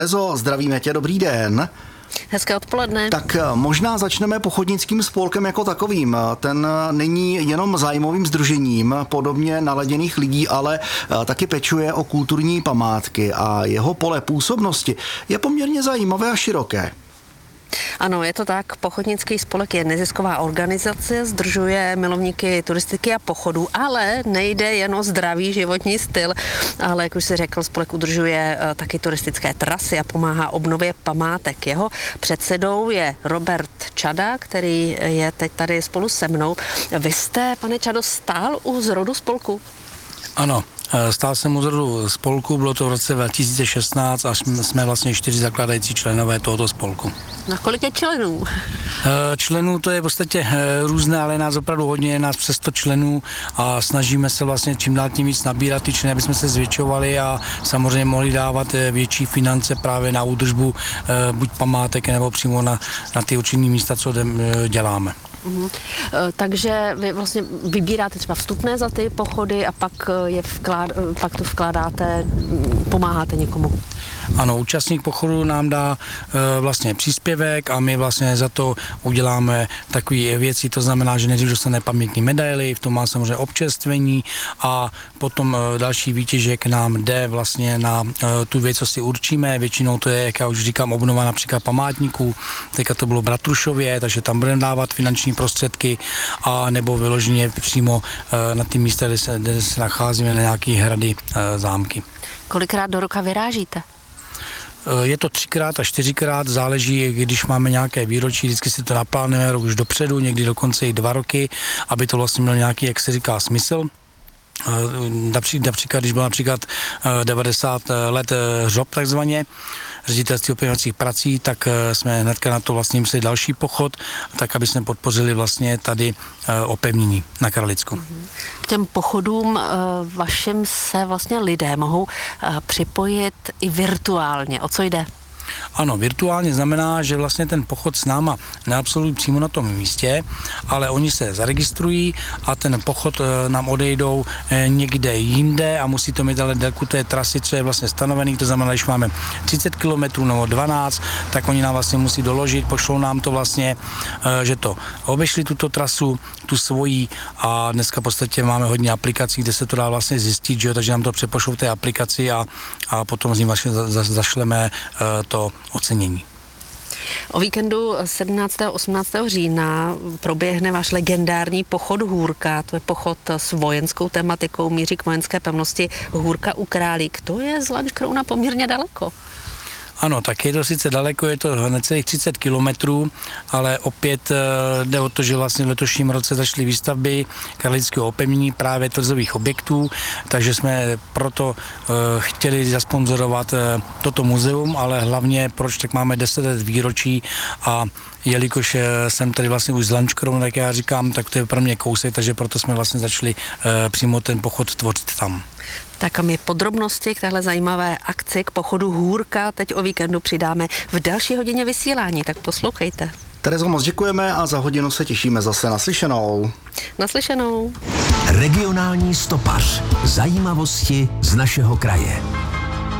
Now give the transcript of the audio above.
Terezo, zdravíme tě, dobrý den. Hezké odpoledne. Tak možná začneme pochodnickým spolkem jako takovým. Ten není jenom zájmovým sdružením podobně naladěných lidí, ale taky pečuje o kulturní památky a jeho pole působnosti je poměrně zajímavé a široké. Ano, je to tak. Pochodnický spolek je nezisková organizace, sdružuje milovníky turistiky a pochodů, ale nejde jen o zdravý životní styl, ale jak už si řekl, spolek udržuje taky turistické trasy a pomáhá obnově památek. Jeho předsedou je Robert Čada, který je teď tady spolu se mnou. Vy jste, pane Čado, stál u zrodu spolku? Ano. Stál jsem u zrodu spolku, bylo to v roce 2016 a jsme vlastně 4 zakládající členové tohoto spolku. Na kolik je členů? Členů to je v podstatě různé, ale je nás opravdu hodně, je nás přes 100 členů a snažíme se vlastně čím dál tím víc nabírat ty členy, aby jsme se zvětšovali a samozřejmě mohli dávat větší finance právě na údržbu buď památek nebo přímo na ty určené místa, co děláme. Takže vy vlastně vybíráte třeba vstupné za ty pochody a pak to vkládáte, pomáháte někomu. Ano, účastník pochodu nám dá vlastně příspěvek a my vlastně za to uděláme takové věci, to znamená, že nejdřív dostane pamětní medaily, v tom má samozřejmě občerstvení a potom další výtěžek nám jde vlastně na tu věc, co si určíme, většinou to je, jak já už říkám, obnova například památníků, teďka to bylo v Bratrušově, takže tam budeme dávat finanční prostředky a nebo vyloženě přímo na ty místa, kde se nacházíme na nějaké hrady, zámky. Kolikrát do roka vyrážíte? Je to 3x a 4x, záleží, když máme nějaké výročí, vždycky si to naplánujeme rok už dopředu, někdy dokonce i 2 roky, aby to vlastně mělo nějaký, jak se říká, smysl. Například, když byl například 90 let hřob takzvaně, ředitelství opevňovacích prací, tak jsme hnedka na to vlastně mysleli další pochod, tak aby jsme podpořili vlastně tady opevnění na Kralicku. K těm pochodům vašim se vlastně lidé mohou připojit i virtuálně. O co jde? Ano, virtuálně znamená, že vlastně ten pochod s náma neabsolují přímo na tom místě, ale oni se zaregistrují a ten pochod nám odejdou někde jinde a musí to mít ale délku té trasy, co je vlastně stanovený, to znamená, když máme 30 km nebo 12, tak oni nám vlastně musí doložit, pošlou nám to vlastně, že to obešli tuto trasu, tu svojí a dneska v podstatě máme hodně aplikací, kde se to dá vlastně zjistit, že? Takže nám to přepošlou v té aplikaci a potom s ním vlastně zašleme to ocenění. O víkendu 17. a 18. října proběhne váš legendární pochod Hůrka. To je pochod s vojenskou tematikou, míří k vojenské pevnosti Hůrka u Králík. To je z Lanškrouna poměrně daleko. Ano, tak je to sice daleko, je to necelých 30 kilometrů, ale opět jde o to, že vlastně v letošním roce začaly výstavby kralického opevnění právě tvrzových objektů, takže jsme proto chtěli zasponzorovat toto muzeum, ale hlavně proč, tak máme 10 let výročí a jelikož jsem tady vlastně už z Lanškrouna, tak já říkám, tak to je pro mě kousek, takže proto jsme vlastně začali přímo ten pochod tvořit tam. Tak a my podrobnosti k téhle zajímavé akci, k pochodu Hůrka teď o víkendu přidáme v další hodině vysílání, tak poslouchejte. Terezo, moc děkujeme a za hodinu se těšíme zase naslyšenou. Naslyšenou. Regionální stopař. Zajímavosti z našeho kraje.